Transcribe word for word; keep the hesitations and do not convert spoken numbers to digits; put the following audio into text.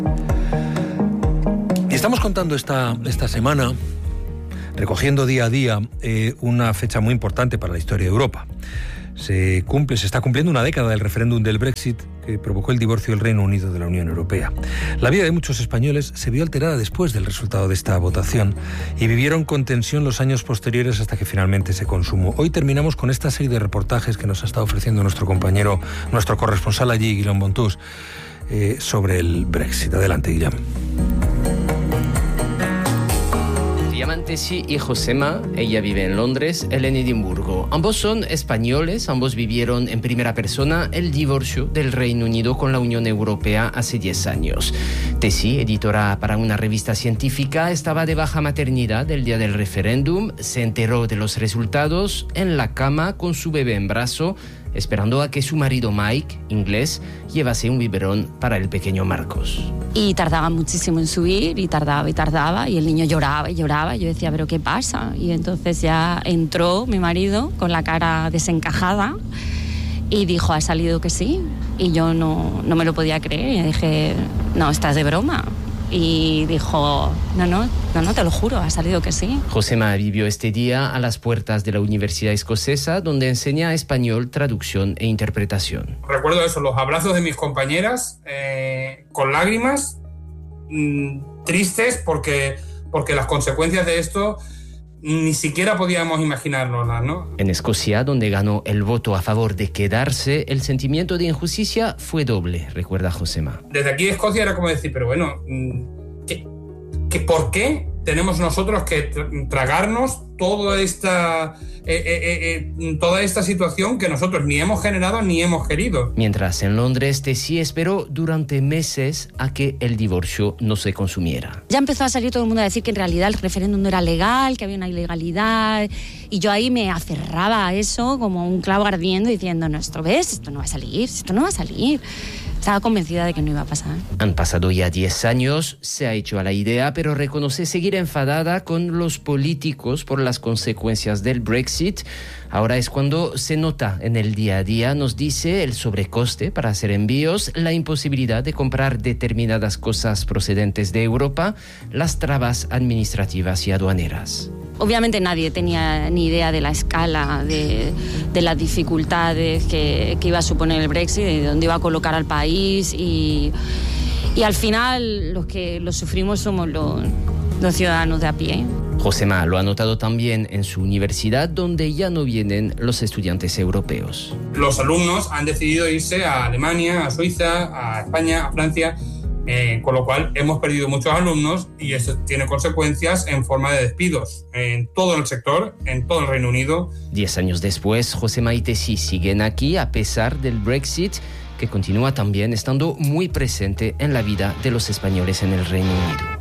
Y estamos contando esta, esta semana, recogiendo día a día, eh, una fecha muy importante para la historia de Europa. Se cumple, se está cumpliendo una década del referéndum del Brexit que provocó el divorcio del Reino Unido de la Unión Europea. La vida de muchos españoles se vio alterada después del resultado de esta votación y vivieron con tensión los años posteriores hasta que finalmente se consumó. Hoy terminamos con esta serie de reportajes que nos ha estado ofreciendo nuestro compañero, nuestro corresponsal allí, Guillaume Bontús, eh, sobre el Brexit. Adelante, Guillaume. Tessie y Josema, ella vive en Londres, él en Edimburgo. Ambos son españoles, ambos vivieron en primera persona el divorcio del Reino Unido con la Unión Europea hace diez años. Tessie, editora para una revista científica, estaba de baja maternidad el día del referéndum, se enteró de los resultados en la cama con su bebé en brazo, esperando a que su marido Mike, inglés, llevase un biberón para el pequeño Marcos. Y tardaba muchísimo en subir, y tardaba y tardaba, y el niño lloraba y lloraba. Yo decía, ¿pero qué pasa? Y entonces ya entró mi marido con la cara desencajada y dijo, ha salido que sí. Y yo no, no me lo podía creer. Y dije, no, estás de broma. Y dijo, no, no, no, no, te lo juro, ha salido que sí. Josema vivió este día a las puertas de la Universidad Escocesa, donde enseña español, traducción e interpretación. Recuerdo eso, los abrazos de mis compañeras, eh, con lágrimas, mmm, tristes, porque, porque las consecuencias de esto ni siquiera podíamos imaginárnoslas, ¿no? En Escocia, donde ganó el voto a favor de quedarse, el sentimiento de injusticia fue doble, recuerda Josema. Desde aquí de Escocia era como decir, pero bueno, ¿qué, qué, ¿por qué tenemos nosotros que tra- tragarnos toda esta, eh, eh, eh, toda esta situación que nosotros ni hemos generado ni hemos querido? Mientras en Londres, Tessie esperó durante meses a que el divorcio no se consumiera. Ya empezó a salir todo el mundo a decir que en realidad el referéndum no era legal, que había una ilegalidad, y yo ahí me aferraba a eso como un clavo ardiendo diciendo, no, esto ves, esto no va a salir, esto no va a salir. Estaba convencida de que no iba a pasar. Han pasado ya diez años, se ha hecho a la idea, pero reconoce seguir enfadada con los políticos por las consecuencias del Brexit. Ahora es cuando se nota en el día a día, nos dice, el sobrecoste para hacer envíos, la imposibilidad de comprar determinadas cosas procedentes de Europa, las trabas administrativas y aduaneras. Obviamente nadie tenía ni idea de la escala, de, de las dificultades que, que iba a suponer el Brexit, de dónde iba a colocar al país y, y al final los que lo sufrimos somos los, los ciudadanos de a pie. Josema lo ha notado también en su universidad, donde ya no vienen los estudiantes europeos. Los alumnos han decidido irse a Alemania, a Suiza, a España, a Francia, eh, con lo cual hemos perdido muchos alumnos y eso tiene consecuencias en forma de despidos en todo el sector, en todo el Reino Unido. Diez años después, Josema y Tessie siguen aquí a pesar del Brexit, que continúa también estando muy presente en la vida de los españoles en el Reino Unido.